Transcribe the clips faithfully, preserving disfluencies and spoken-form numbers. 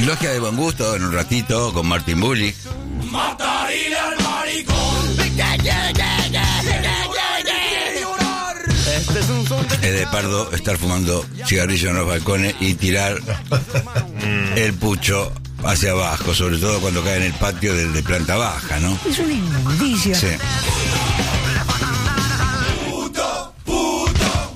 Logia de buen gusto en un ratito con Martín Bullick. Matarile al maricón. Este es un son de... Es de Pardo estar fumando cigarrillos en los balcones y tirar el pucho hacia abajo, sobre todo cuando cae en el patio del de planta baja, ¿no? Es una inmundicia. Sí. Puto, puto.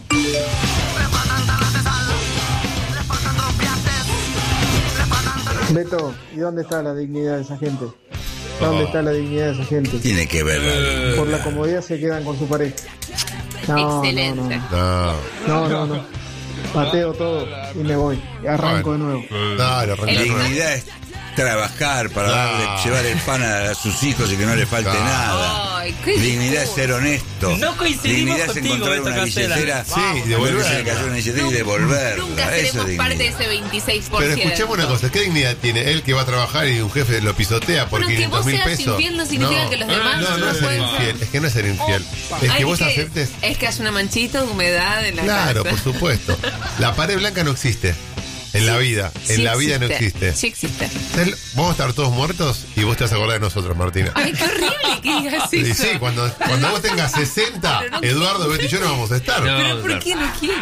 Beto, ¿y dónde está la dignidad de esa gente? ¿Dónde está la dignidad de esa gente? Tiene que ver. Por la comodidad se quedan con su pareja. No, Excelente. No, no, no, no. Pateo todo y me voy. Y arranco de nuevo. Dale, arranca de nuevo. Dignidad es trabajar para Claro. darle, llevar el pan a sus hijos y que no le falte Claro. nada. Ay, qué Dignidad es discurso. ser honesto. No coincidimos Dignidad es contigo, encontrar Beto una Castela. billetera. Sí, y devolverla. Se le cayó una billetera y devolverla. Nunca Eso seremos es parte de dignidad. ese veintiséis por Pero ciento. escuchemos una cosa, ¿qué dignidad tiene él que va a trabajar y un jefe lo pisotea por Pero que quinientos vos mil seas pesos? infiel no significa que los demás no, no, no es ser pueden ser. infiel, es que no es ser infiel, es Ay, que vos que- aceptes. Es que haya una manchita de humedad en la Claro, casa. por supuesto. La pared blanca no existe en la vida, en Sí la vida no existe. Sí existe. Entonces, vamos a estar todos muertos y vos te vas a acordar de nosotros, Martina. Ay, qué horrible que digas Y eso. sí, cuando, cuando vos tengas sesenta, Pero no Eduardo, Betty y yo no vamos a estar. No. Pero ¿por qué no quiero?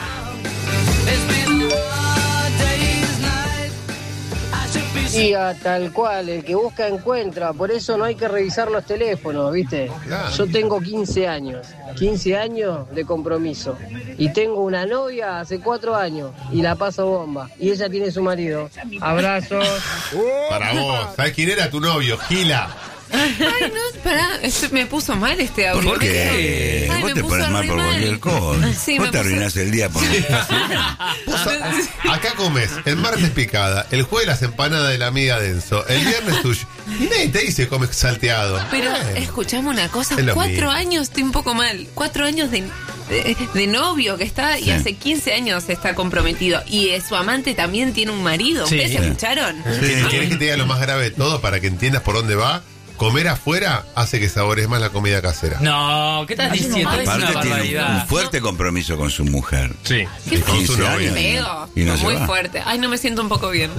Y a tal cual, el que busca encuentra, por eso no hay que revisar los teléfonos, ¿viste? Claro. Yo tengo quince años, quince años de compromiso, y tengo una novia hace cuatro años, y la paso bomba, y ella tiene su marido. Abrazos. Para vos, ¿sabés quién era tu novio? Gila. Ay, no, pará, esto me puso mal este audio. ¿Por qué? Ay, Vos me te puso pones mal re por cualquier cosa. Sí, Vos me te puso- arruinás el día por Vos a- acá comes el martes picada, el jueves las empanadas de la amiga Denso, el viernes sushi. Y nadie te dice comes salteado. Pero Bueno. escuchame una cosa, Es lo cuatro mismo. años estoy un poco mal, cuatro años de, de, de novio que está y Sí. hace quince años está comprometido y eh, su amante también tiene un marido. Sí. ¿Ustedes Sí. escucharon? ¿Querés querés que te diga lo más grave de todo para que entiendas por dónde va? Comer afuera hace que sabores más la comida casera. No, ¿qué estás diciendo? Es una Aparte tiene un, barbaridad. un fuerte compromiso con su mujer. Sí. Qué Y con su quince novia. años. feo, Y no se muy va. fuerte. Ay, no me siento un poco bien.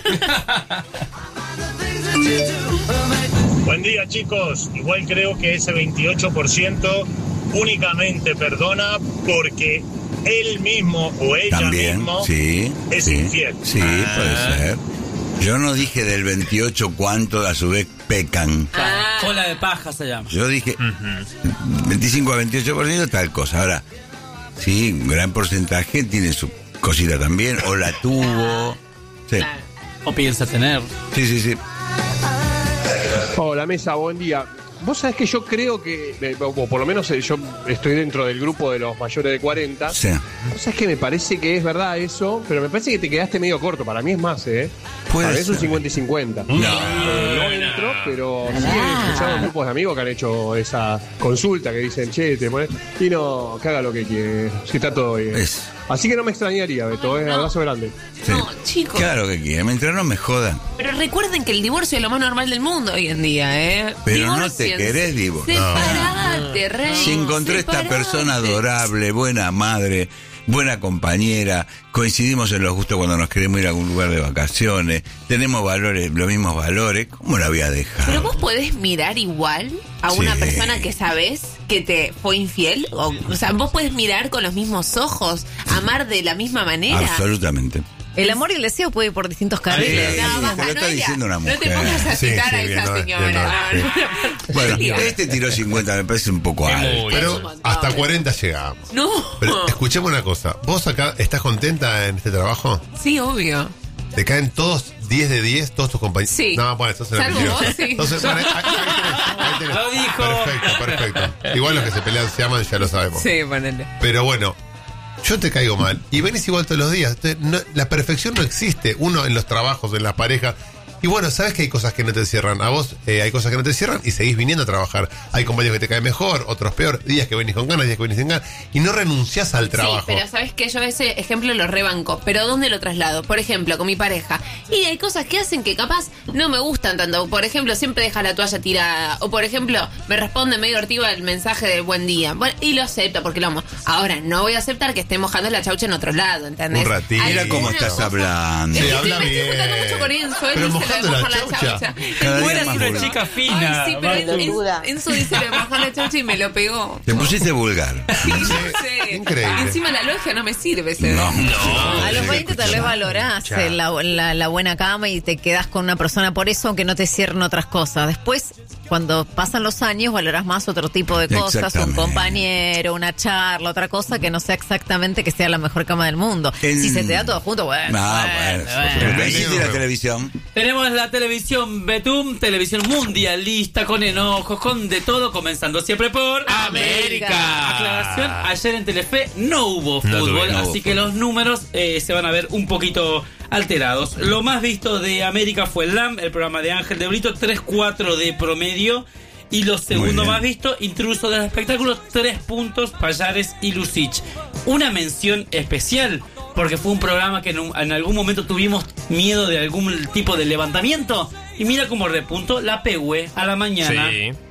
Buen día, chicos. Igual creo que ese veintiocho por ciento únicamente perdona porque él mismo o ella También, mismo sí. es sí, infiel. Sí, Ah. puede ser. Yo no dije del veintiocho cuánto a su vez pecan. Ah. Cola de paja se llama. Yo dije veinticinco a veintiocho por ciento tal cosa. Ahora, sí, un gran porcentaje tiene su cosita también, o la tuvo. Sí, Claro. O piensa tener. sí, sí. sí. Hola mesa, buen día. Vos sabés que yo creo que, eh, o por lo menos eh, yo estoy dentro del grupo de los mayores de cuarenta. Sí. Vos sabés que me parece que es verdad eso, pero me parece que te quedaste medio corto. Para mí es más, ¿eh? Puede Para mí es un ser. cincuenta y cincuenta. No. Eh, no entro, pero sí he escuchado en grupos de amigos que han hecho esa consulta que dicen, che, te pones. Y no, que haga lo que quiere. Si está todo bien. Es. Así que no me extrañaría, Beto, ¿eh? No. Abrazo grande. Sí. No, chicos. Claro que quiere, mientras no me jodan. Pero recuerden que el divorcio es lo más normal del mundo hoy en día, ¿eh? Pero no te Divórciense. querés divorciar. Separate, rey. Si encontré esta separate. persona adorable, buena madre, buena compañera, coincidimos en los gustos cuando nos queremos ir a algún lugar de vacaciones, tenemos valores, los mismos valores, ¿cómo la voy a dejar? Pero vos podés mirar igual a una Sí. persona que sabés que te fue infiel. O, o sea, vos podés mirar con los mismos ojos, amar de la misma manera. Absolutamente. El amor y el deseo puede ir por distintos carriles. Sí, No, te basta, lo está Noelia, diciendo una No te mujer. pongas a Sí, citar sí, a bien, esa no, señora. bien, no. No, no. Bueno, Digo, este tiró cincuenta, me parece un poco alto. Pero hasta cuarenta llegamos. No. Pero escuchemos una cosa. ¿Vos acá estás contenta en este trabajo? Sí, obvio. ¿Te caen todos diez de diez, todos tus compañeros? Sí. No, bueno, entonces no Salvo mentiroso. vos, sí. Entonces, bueno, ahí, ahí tenés, ahí tenés. Lo dijo. Perfecto, perfecto. Igual los que se pelean se aman, ya lo sabemos. Sí, ponele. Pero bueno, yo te caigo mal y venís igual todos los días. Entonces, no- la perfección no existe. Uno en los trabajos, en las parejas, Y bueno, sabes que hay cosas que no te cierran. A vos eh, hay cosas que no te cierran y seguís viniendo a trabajar. Hay compañeros que te caen mejor, otros peor. Días que venís con ganas, días que venís sin ganas. Y no renunciás al trabajo. Sí, pero sabes que yo ese ejemplo lo rebanco. Pero ¿dónde lo traslado? Por ejemplo, con mi pareja. Y hay cosas que hacen que capaz no me gustan tanto. Por ejemplo, siempre deja la toalla tirada. O por ejemplo, me responde medio hortiva el mensaje de buen día. Bueno, y lo acepto porque lo amo. Ahora, no voy a aceptar que esté mojando la chaucha en otro lado, ¿entendés? Un ratito. Mira cómo estás hablando. Sí, Es que habla estoy, me bien. estoy juntando mucho con Enzo. Él Pero dice mojando lo de la mojar la chaucha. chaucha. Cada día Eres más una vulgar. chica fina. Ay, sí, pero Martu. Enzo, Enzo dice lo de mojar la chaucha y me lo pegó. Te pusiste vulgar. Sí, no sé. Increíble. Encima la logia no me sirve ese. No. A los veinte tal vez valorás eh, la, la, la buena cama y te quedás con una persona por eso, aunque no te cierren otras cosas. Después, cuando pasan los años, valorás más otro tipo de cosas, un Exactamente. compañero, una charla, otra cosa que no sea exactamente que sea la mejor cama del mundo. En- Si se te da todo junto, bueno. Ah, bueno. bueno. Pero hiciste la televisión. Tenemos la televisión Betum, televisión mundialista, con enojos, con de todo, comenzando siempre por América. Aclaración, ayer en Telefe no hubo No fútbol, tuve, no así hubo que los números eh, se van a ver un poquito alterados. Lo más visto de América fue el L A M, el programa de Ángel de Brito, tres cuatro de promedio. Y lo segundo bien. más visto, Intruso de los Espectáculos, tres puntos, Payares y Lucich. Una mención especial, porque fue un programa que en, un- en algún momento tuvimos miedo de algún tipo de levantamiento. Y mira cómo repuntó la P U E a la mañana.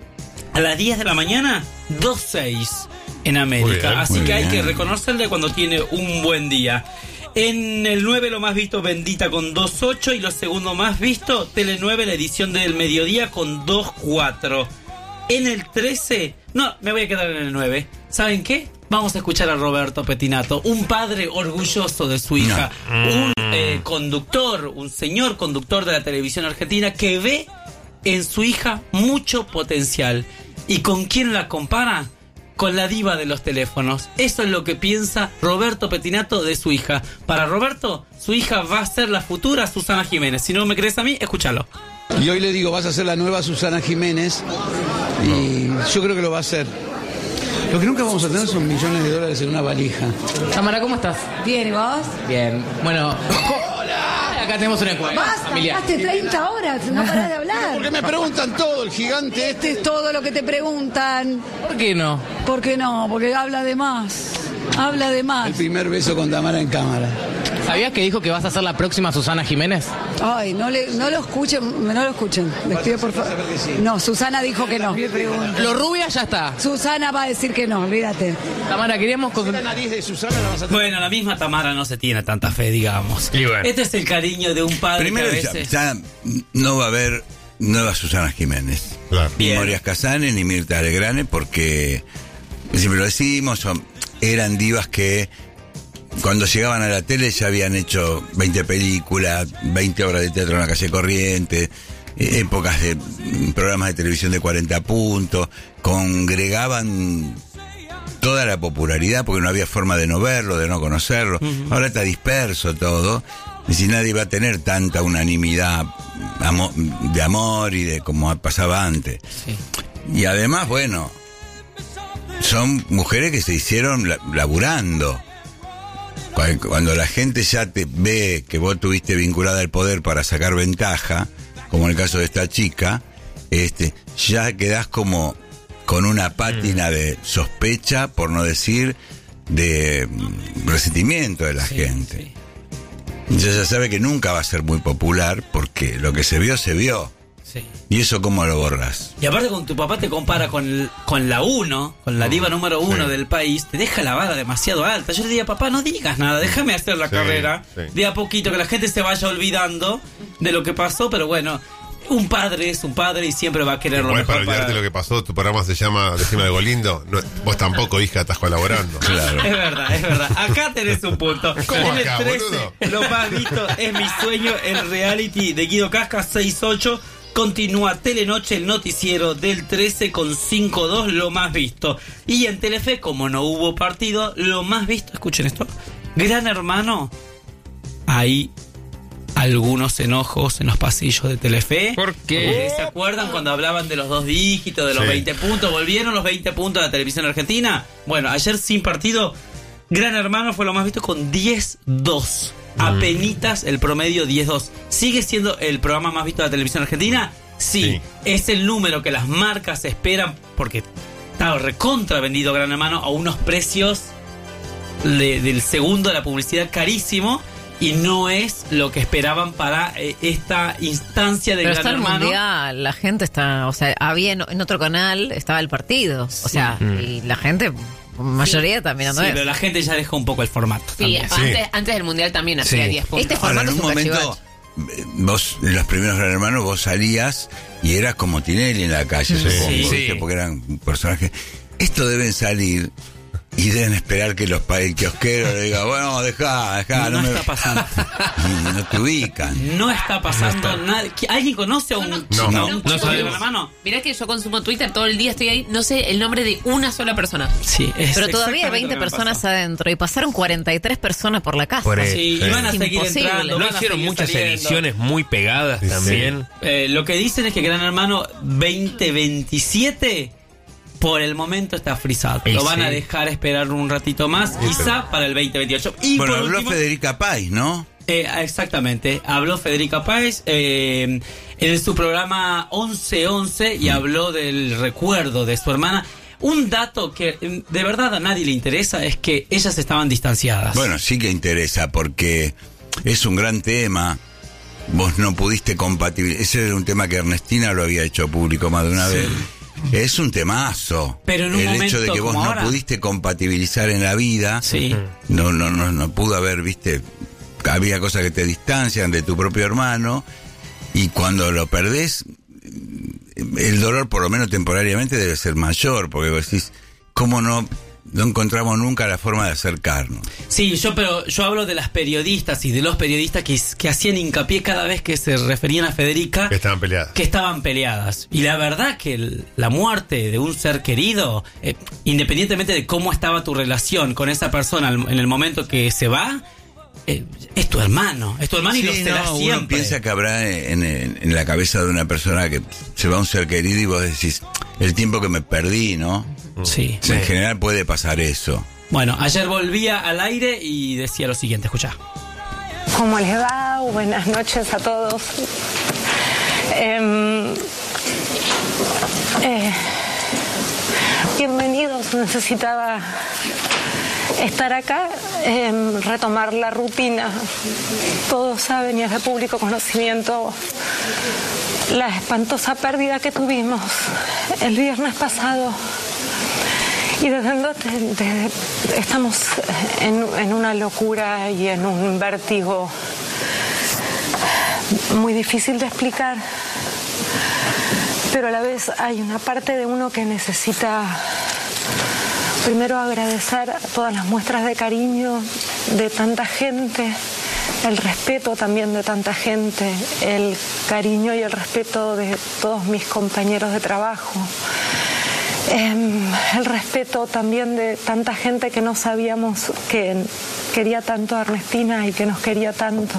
A las diez de la mañana, dos seis en Muy América. bien, Así muy que hay bien. que reconocerle cuando tiene un buen día. En el nueve lo más visto, Bendita con dos ocho. Y lo segundo más visto, Tele nueve, la edición del mediodía con dos cuatro. En el trece, no, me voy a quedar en el nueve. ¿Saben qué? Vamos a escuchar a Roberto Petinato, un padre orgulloso de su hija, un eh, conductor, un señor conductor de la televisión argentina que ve en su hija mucho potencial. ¿Y con quién la compara? Con la diva de los teléfonos. Eso es lo que piensa Roberto Petinato de su hija. Para Roberto, su hija va a ser la futura Susana Jiménez. Si no me crees a mí, escúchalo. Y hoy le digo, vas a ser la nueva Susana Jiménez. Y yo creo que lo va a hacer. Lo que nunca vamos a tener son millones de dólares en una valija. Tamara, ¿cómo estás? Bien, ¿y vos? Bien. Bueno, hola. Acá tenemos una encuesta Basta, familiar. hablaste treinta horas, no parás de hablar. Porque me preguntan todo, el gigante Este este. es todo lo que te preguntan. ¿Por qué no? ¿Por qué no? Porque habla de más. Habla de más. El primer beso con Tamara en cámara. ¿Sabías que dijo que vas a ser la próxima Susana Jiménez? Ay, no, le, no lo escuchen, no lo escuchen. Les pido por favor. No, Susana dijo que no. Lo rubia ya está. Susana va a decir que no, olvídate. Tamara, queríamos... con- La nariz de Susana la vas a tener. Bueno, la misma Tamara no se tiene tanta fe, digamos. Y bueno. Este es el cariño de un padre Primero, que a ya, veces... ya no va a haber nueva Susana Jiménez. Claro. Ni Bien. Morias Casanes ni Mirta Legrane, porque siempre lo decimos, son- eran divas que cuando llegaban a la tele ya habían hecho veinte películas, veinte obras de teatro en la calle Corriente, eh, épocas de mm, programas de televisión de cuarenta puntos, congregaban toda la popularidad porque no había forma de no verlo, de no conocerlo. Ahora está disperso todo. Y si nadie va a tener tanta unanimidad amo- de amor y de como pasaba antes. Sí. Y además, bueno, son mujeres que se hicieron la- laburando. Cu- Cuando la gente ya te ve que vos tuviste vinculada al poder para sacar ventaja, como en el caso de esta chica, este, ya quedás como con una pátina de sospecha, por no decir de mm, resentimiento de la Sí, gente. sí. Ya ya sabe que nunca va a ser muy popular porque lo que se vio, se vio. Sí. ¿Y eso cómo lo borras? Y aparte cuando tu papá te compara con, el- con la uno, con la diva número uno Sí. del país, te deja la vara demasiado alta. Yo le diría, papá, no digas nada, déjame hacer la Sí, carrera sí. de a poquito, que la gente se vaya olvidando de lo que pasó, pero bueno, un padre es un padre y siempre va a querer lo Igual, mejor para olvidarte para... lo que pasó, tu programa se llama Decime algo lindo. No, vos tampoco, hija, estás colaborando. Claro. Es verdad, es verdad. Acá tenés un punto. ¿Cómo En el acá, trece, boludo? lo más visto es Mi Sueño, el reality de Guido Casca, seis ocho. Continúa Telenoche, el noticiero del trece con cinco dos, lo más visto. Y en Telefe, como no hubo partido, lo más visto, escuchen esto, Gran Hermano, hay algunos enojos en los pasillos de Telefe. ¿Por qué? ¿Se acuerdan cuando hablaban de los dos dígitos, de los Sí. veinte puntos? ¿Volvieron los veinte puntos de la televisión argentina? Bueno, ayer sin partido, Gran Hermano fue lo más visto con diez dos. apenitas el promedio diez dos. ¿Sigue siendo el programa más visto de la televisión argentina? Sí. sí. Es el número que las marcas esperan porque está recontra vendido Gran Hermano a unos precios de, del segundo de la publicidad carísimo. Y no es lo que esperaban para eh, esta instancia de Pero Gran está el Hermano. Mundial, la gente está, o sea, había en, en otro canal, estaba el partido, o Sí. sea, Mm. y la gente, mayoría está mirando Sí, eso. pero la gente ya dejó un poco el formato. Sí, también. antes, antes del Mundial también hacía Sí. diez puntos. Este Ahora, formato en un es un momento, eh, vos, en los primeros Gran Hermanos, vos salías y eras como Tinelli en la calle, Sí. supongo, Sí. ¿viste? Porque eran personajes. Esto deben salir y deben esperar que los pa- el kiosquero le diga, bueno, dejá, dejá, No, no, no me... está pasando. Y no te ubican. No está pasando nada. ¿Qui- ¿Alguien conoce a un No, chico, no, a un no chico de sabemos. Gran Hermano? Mirá que yo consumo Twitter todo el día, estoy ahí, no sé el nombre de una sola persona. Sí, es Pero todavía hay exactamente veinte lo que me personas pasó. adentro y pasaron cuarenta y tres personas por la casa. Por eso. Sí, Sí. y van a Es seguir imposible. entrando. No van a hicieron seguir muchas saliendo. ediciones muy pegadas también. Eh, lo que dicen es que Gran Hermano veinte veintisiete por el momento está frisado. Y Lo van sí. a dejar esperar un ratito más, quizá para el veinte veintiocho. Y Bueno, por habló último, Federica Pais, ¿no? eh, exactamente, habló Federica Páez eh, en su programa once once y habló del recuerdo de su hermana. Un dato que eh, de verdad a nadie le interesa es que ellas estaban distanciadas. Bueno, sí que interesa porque es un gran tema. Vos no pudiste compatibilizar. Ese era un tema que Ernestina lo había hecho público más de una Sí. vez. Es un temazo. Pero en un el momento hecho de que vos como no ahora. pudiste compatibilizar en la vida. Sí. No, no, no, no pudo haber, viste. Había cosas que te distancian de tu propio hermano. Y cuando lo perdés, el dolor, por lo menos temporariamente, debe ser mayor. Porque vos decís, ¿cómo no, no encontramos nunca la forma de acercarnos? Sí, yo pero yo hablo de las periodistas y de los periodistas que, que hacían hincapié cada vez que se referían a Federica Que estaban peleadas. que estaban peleadas. Y la verdad que el- la muerte de un ser querido, eh, independientemente de cómo estaba tu relación con esa persona al- en el momento que se va, eh, es tu hermano, es tu hermano y Sí, lo será no, uno siempre. piensa que habrá en, en- en la cabeza de una persona que se va un ser querido y vos decís, el tiempo que me perdí, ¿no? Sí. En general puede pasar eso. Bueno, ayer volvía al aire y decía lo siguiente, escuchá. ¿Cómo les va? Buenas noches a todos. Em, eh, bienvenidos, necesitaba estar acá, em, retomar la rutina. Todos saben y es de público conocimiento la espantosa pérdida que tuvimos el viernes pasado. Y desde entonces desde- estamos en, en una locura y en un vértigo muy difícil de explicar, pero a la vez hay una parte de uno que necesita primero agradecer todas las muestras de cariño de tanta gente, el respeto también de tanta gente, el cariño y el respeto de todos mis compañeros de trabajo. Eh, el respeto también de tanta gente que no sabíamos que quería tanto a Ernestina y que nos quería tanto.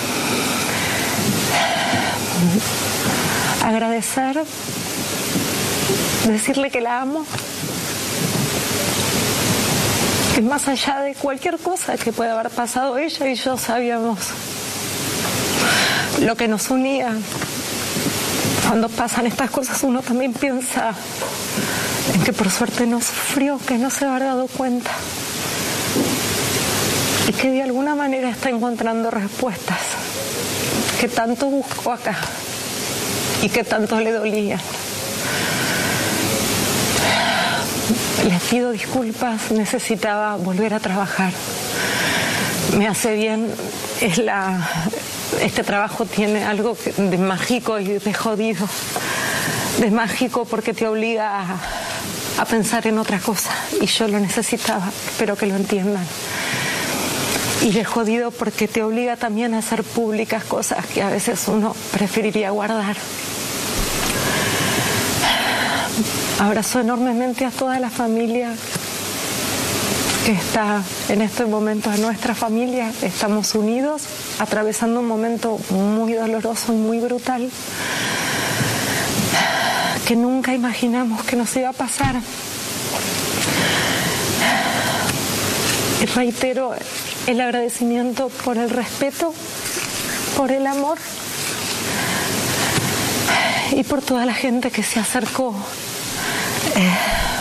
Agradecer, decirle que la amo, que más allá de cualquier cosa que pueda haber pasado, ella y yo sabíamos lo que nos unía. Cuando pasan estas cosas uno también piensa en que por suerte no sufrió, que no se habrá dado cuenta y que de alguna manera está encontrando respuestas que tanto buscó acá y que tanto le dolían. Les pido disculpas, necesitaba volver a trabajar. Me hace bien, es la, este trabajo tiene algo que- de mágico y de jodido. De mágico porque te obliga a, a pensar en otra cosa y yo lo necesitaba, espero que lo entiendan. Y de jodido porque te obliga también a hacer públicas cosas que a veces uno preferiría guardar. Abrazo enormemente a toda la familia que está en este momento, a nuestra familia. Estamos unidos, atravesando un momento muy doloroso y muy brutal que nunca imaginamos que nos iba a pasar. Y reitero el agradecimiento por el respeto, por el amor y por toda la gente que se acercó eh,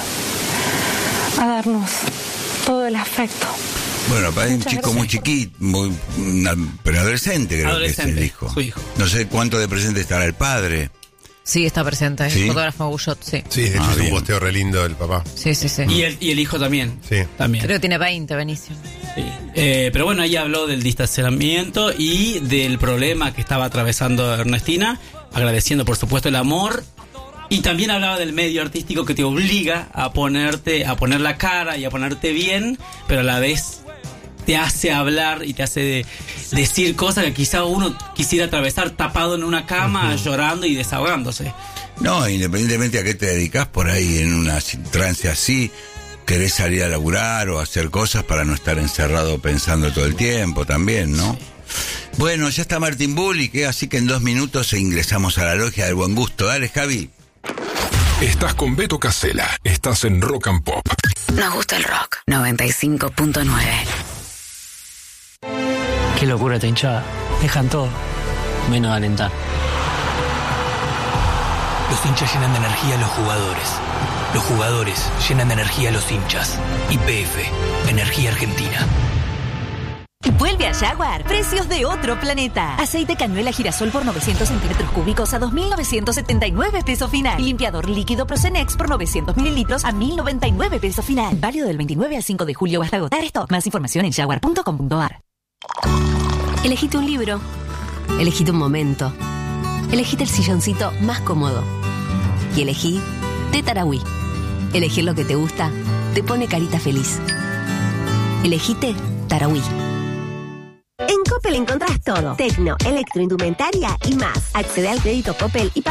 a darnos todo el afecto. Bueno, para un Muchas chico gracias. muy chiquito, muy, una- pero adolescente creo Adolescente, que es el hijo. su hijo. No sé cuánto de presente estará el padre. Sí, está presente. ¿Sí? El fotógrafo Bullot, sí. Sí, de hecho Ah, es un bien. posteo re lindo del papá. Sí, sí, sí. Y el, y el hijo también. Sí. También. Creo que tiene veinte, Benicio. Sí. Eh, pero bueno, ahí habló del distanciamiento y del problema que estaba atravesando Ernestina, agradeciendo por supuesto el amor. Y también hablaba del medio artístico que te obliga a ponerte, a poner la cara y a ponerte bien, pero a la vez te hace hablar y te hace de- decir cosas que quizá uno quisiera atravesar tapado en una cama, llorando y desahogándose. No, independientemente a qué te dedicas, por ahí en una trance así, querés salir a laburar o hacer cosas para no estar encerrado pensando todo el tiempo también, ¿no? Bueno, ya está Martín Bulli, que así que en dos minutos ingresamos a la logia del buen gusto. Dale, Javi. Estás con Beto Casella. Estás en Rock and Pop. Nos gusta el rock. noventa y cinco punto nueve. Qué locura esta hinchada. Dejan todo, menos alentar. Los hinchas llenan de energía a los jugadores. Los jugadores llenan de energía a los hinchas. Y P F, Energía Argentina. Vuelve a Jaguar, precios de otro planeta. Aceite cañuela girasol por novecientos centímetros cúbicos a dos mil novecientos setenta y nueve pesos final. Limpiador líquido Procenex por novecientos mililitros a mil noventa y nueve pesos final. Válido del veintinueve al cinco de julio hasta agotar stock. Más información en jaguar punto com punto a r. Elegite un libro, elegite un momento, elegite el silloncito más cómodo y elegí Té Tarahui. Elegir lo que te gusta te pone carita feliz. Elegite Tarahui. En Coppel encontrás todo. Tecno, electroindumentaria y más. Accede al crédito Coppel y